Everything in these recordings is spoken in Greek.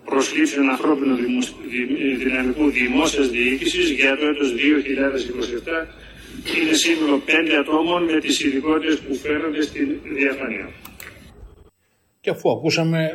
προσλήψεων ανθρώπινου δυναμικού δημόσιας διοίκησης για το έτος 2027 είναι σύνολο 5 ατόμων με τις ειδικότητες που φέρονται στην διαφάνεια. Και αφού ακούσαμε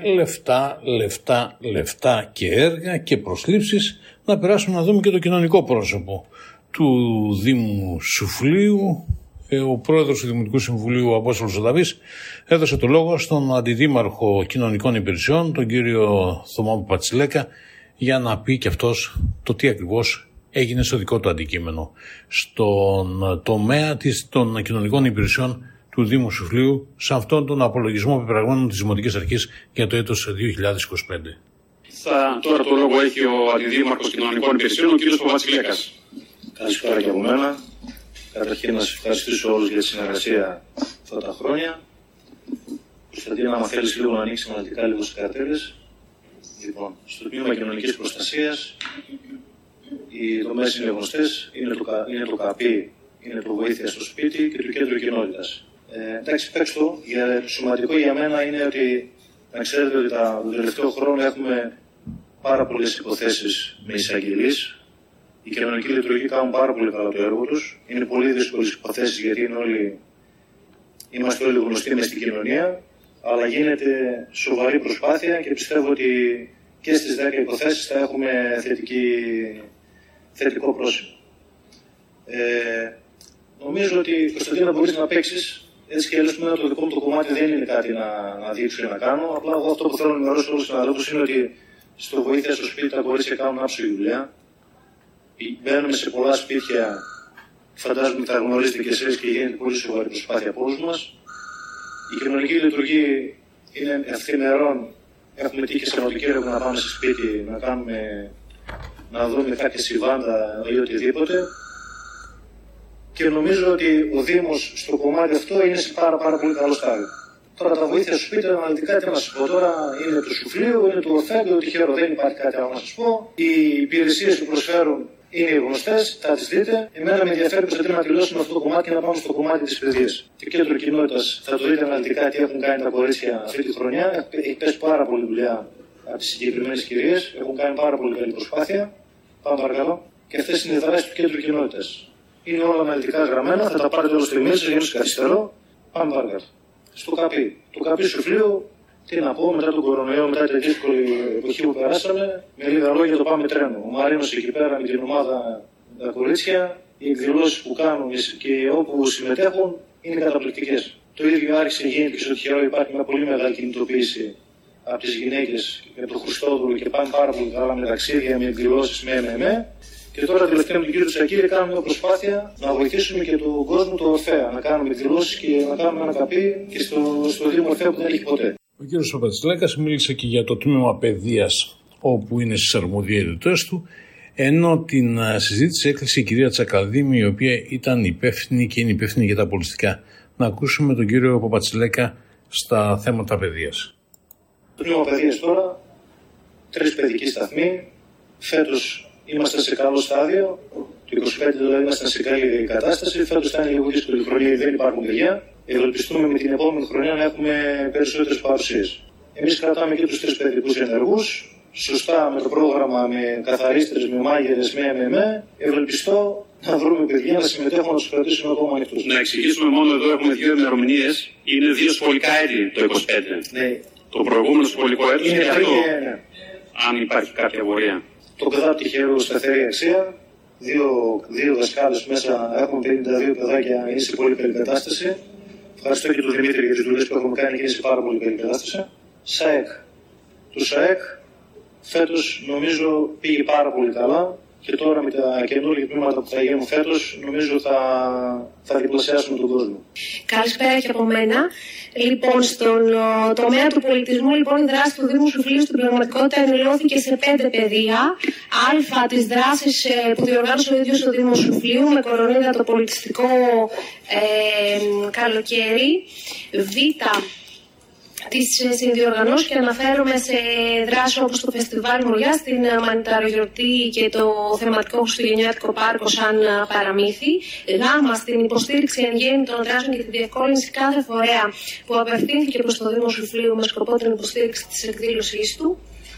λεφτά και έργα και προσλήψεις, να περάσουμε να δούμε και το κοινωνικό πρόσωπο του Δήμου Σουφλίου. Ο πρόεδρος του Δημοτικού Συμβουλίου, Απόστολος Ζωνταβής, έδωσε το λόγο στον Αντιδήμαρχο Κοινωνικών Υπηρεσιών, τον κύριο Θωμά Παπατσιλέκα, για να πει και αυτός το τι ακριβώς έγινε στο δικό του αντικείμενο στον τομέα των κοινωνικών υπηρεσιών του Δήμου Σουφλίου, σε αυτόν τον απολογισμό πεπραγμένων της Δημοτικής Αρχής για το έτος 2025. Τώρα το λόγο έχει ο Αντιδήμαρχος Κοινωνικών Υπηρεσιών, ο κύριος Παπατσιλέκας. Καλησπέρα και από μένα. Καταρχήν να σας ευχαριστήσω όλους για τη συνεργασία αυτά τα χρόνια. Κωνσταντίνα, άμα θέλεις λίγο να ανοίξει αναλυτικά λίγο στις καρτέλες. Λοιπόν, στο τμήμα κοινωνικής προστασίας οι τομές είναι γνωστές, είναι το ΚΑΠΗ, είναι το βοήθεια στο σπίτι και το κέντρο κοινότητας. Εντάξει, παίξτε το σημαντικό για μένα είναι ότι να ξέρετε ότι τον τελευταίο χρόνο έχουμε πάρα πολλές υποθέσεις με εισαγγελείς. Οι κοινωνικοί λειτουργοί κάνουν πάρα πολύ καλά το έργο τους. Είναι πολύ δύσκολες υποθέσεις γιατί είμαστε όλοι γνωστοί μες στην κοινωνία. Αλλά γίνεται σοβαρή προσπάθεια και πιστεύω ότι και στις 10 υποθέσεις θα έχουμε θετικό πρόσημο. Νομίζω ότι, Κωνσταντίνα, μπορείς να παίξεις. Έτσι και αλλιώς το δικό μου το κομμάτι δεν είναι κάτι να δείξω ή να κάνω. Απλά εγώ αυτό που θέλω να ενημερώσω όλους τους συναδέλφους είναι ότι στο βοήθεια στο σπίτι τα κορίτσια κάνουν άψογη δουλειά. Μπαίνουμε σε πολλά σπίτια, φαντάζομαι θα γνωρίζετε και εσείς, και γίνεται πολύ σοβαρή προσπάθεια από όλους μας. Η κοινωνική λειτουργία είναι ευθυμερών. Έχουμε τύχει σε Σαββατοκύριακο να πάμε σε σπίτι, να δούμε κάποια συμβάντα ή οτιδήποτε. Και νομίζω ότι ο Δήμος στο κομμάτι αυτό είναι σε πάρα πολύ καλό στάδιο. Τώρα τα βοήθεια στο σπίτι, αναλυτικά τι να σας πω τώρα, είναι του Σουφλίου, είναι του Ορφέ, του Τυχερό, δεν υπάρχει κάτι άλλο να σας πω. Οι υπηρεσίες που προσφέρουν είναι γνωστές, θα τις δείτε. Εμένα με ενδιαφέρει πως να τελειώσουμε αυτό το κομμάτι και να πάμε στο κομμάτι της παιδείας. Το κέντρο κοινότητας θα το δείτε αναλυτικά τι έχουν κάνει τα κορίτσια αυτή τη χρονιά. Έχει πέσει πάρα πολλή δουλειά από τις συγκεκριμένες κυρίες, έχουν κάνει πάρα πολύ καλή προσπάθεια. Πάμε παρακαλώ. Και αυτές είναι οι δράσεις του κέντρου κοινότητας. Είναι όλα αναλυτικά γραμμένα, θα τα πάρετε όλο στο email σας για να σας καθυστερώ. Πάμε παρακάτω. Στο ΚΑΠΗ. Το ΚΑΠΗ Σουφλίου, τι να πω, μετά τον κορονοϊό, μετά τη δύσκολη εποχή που περάσαμε, με λίγα λόγια το πάμε τρένο. Ο Μαρίνος εκεί πέρα με την ομάδα τα κορίτσια, οι εκδηλώσεις που κάνουν και όπου συμμετέχουν είναι καταπληκτικές. Το ίδιο άρχισε να γίνεται και στο Τυχερό, υπάρχει μια πολύ μεγάλη κινητοποίηση από τις γυναίκες με τον Χριστόδουλο και πάνε πάρα πολύ καλά με ταξίδια, με εκδηλώσεις, με. Και τώρα τελευταία με τον κύριο Τσακίρη κάνουμε μια προσπάθεια να βοηθήσουμε και τον κόσμο του Ορφέα, να κάνουμε εκδηλώσεις και να κάνουμε ένα καπί και στο Δήμο Ορφέα που δεν έχει ποτέ. Ο κύριος Παπατσιλέκας μίλησε και για το τμήμα παιδείας, όπου είναι στις αρμοδιότητες του, ενώ την συζήτηση έκλεισε η κυρία Τσακαλδήμη, η οποία ήταν υπεύθυνη και είναι υπεύθυνη για τα πολιτικά. Να ακούσουμε τον κύριο Παπατσιλέκα στα θέματα παιδείας. Το τμήμα παιδείας τώρα, 3 παιδικοί σταθμοί, φέτος είμαστε σε καλό στάδιο, το 25 δηλαδή είμαστε σε καλή κατάσταση, φέτος θα είναι λίγο δύσκολη χρονιά, δεν υπάρχουν παιδιά. Ευελπιστούμε με την επόμενη χρονιά να έχουμε περισσότερες παρουσίες. Εμείς κρατάμε και τους 3 παιδικούς ενεργούς, σωστά με το πρόγραμμα, με καθαρίστρες, με μάγειρες, με. Ευελπιστώ να βρούμε παιδιά να συμμετέχουν, να τους κρατήσουμε ακόμα ανοιχτούς. Να εξηγήσουμε μόνο εδώ έχουμε 2 ημερομηνίες, είναι 2 σχολικά έτη το 25. Ναι. Το προηγούμενο σχολικό έτος είναι αυτό, ναι. Αν υπάρχει κάποια απορία. Το ΚΔΑΠ Τυχερού σταθερή αξία. Δύο δασκάλους μέσα, έχουμε 52 παιδάκια, είναι σε πολύ καλή κατάσταση. Ευχαριστώ και τον Δημήτρη για τις δουλειές που έχουμε κάνει και είναι σε πάρα πολύ καλή κατάσταση. ΣΑΕΚ. Το ΣΑΕΚ φέτος νομίζω πήγε πάρα πολύ καλά και τώρα με τα καινούργια τμήματα που θα γίνουν φέτος νομίζω θα διπλασιάσουμε τον κόσμο. Καλησπέρα και από μένα. Λοιπόν, στον τομέα του πολιτισμού, λοιπόν, η δράση του Δήμου Σουφλίου στην πραγματικότητα ενηλώθηκε σε 5 πεδία. Α, τις δράσεις που διοργάνωσε ο ίδιος ο Δήμος Σουφλίου με κορονίδα το πολιτιστικό καλοκαίρι. Β, τις συνδιοργανώσεις και αναφέρομαι σε δράσεις όπως το Φεστιβάλ Μοριά, στην Μανιταρογιορτή και το θεματικό Χριστουγεννιάτικο πάρκο σαν παραμύθι. Γ, στην υποστήριξη εν γέννη των δράσεων και τη διευκόλυνση κάθε φορέα που απευθύνθηκε προς το Δήμο Σουφλίου με σκοπό την υποστήριξη της εκδήλωσής του.